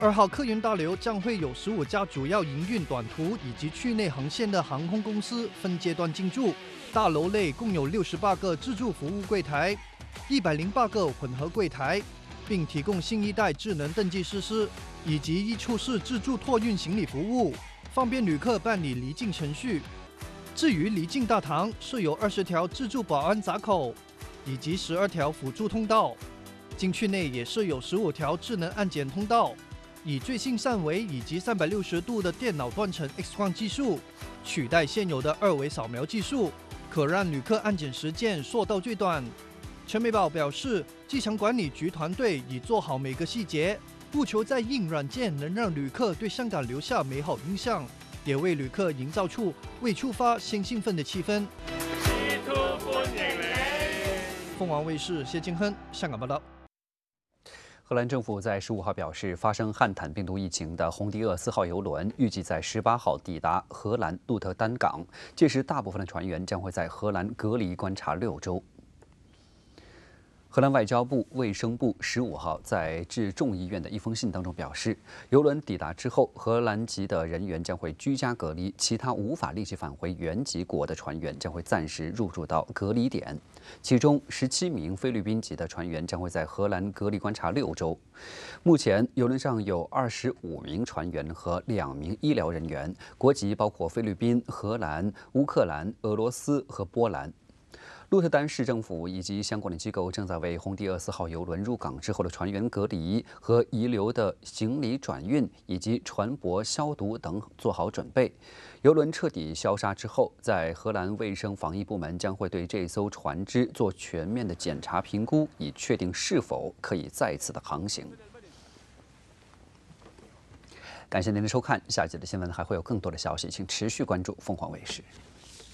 2号客运大楼将会有15家主要营运短途以及区内航线的航空公司分阶段进驻。大楼内共有68个自助服务柜台，108个混合柜台，并提供新一代智能登记设施以及一处式自助托运行李服务，方便旅客办理离境程序。至于离境大堂，设有20条自助保安闸口以及12条辅助通道。禁区内也设有15条智能安检通道。以最新三维以及360度的电脑断层 X 光技术取代现有的2维扫描技术，可让旅客安检时间缩到最短。陈美宝表示，机场管理局团队已做好每个细节，务求在硬软件能让旅客对香港留下美好印象，也为旅客营造出未出发先兴奋的气氛。凤凰卫视谢金亨香港报道。 荷兰政府在15号表示，发生汉坦病毒疫情的红迪厄4号邮轮预计在18号抵达荷兰鹿特丹港，届时大部分的船员将会在荷兰隔离观察6周。荷兰外交部、卫生部15号在致众议院的一封信当中表示，邮轮抵达之后，荷兰籍的人员将会居家隔离，其他无法立即返回原籍国的船员将会暂时入住到隔离点。其中17名菲律宾籍的船员将会在荷兰隔离观察6周。目前，邮轮上有25名船员和2名医疗人员，国籍包括菲律宾、荷兰、乌克兰、俄罗斯和波兰。鹿特丹市政府以及相关的机构正在为红迪厄4号邮轮入港之后的船员隔离和遗留的行李转运以及船舶消毒等做好准备。邮轮彻底消杀之后，在荷兰卫生防疫部门将会对这艘船只做全面的检查评估，以确定是否可以再次的航行。感谢您的收看，下集的新闻还会有更多的消息，请持续关注凤凰卫视。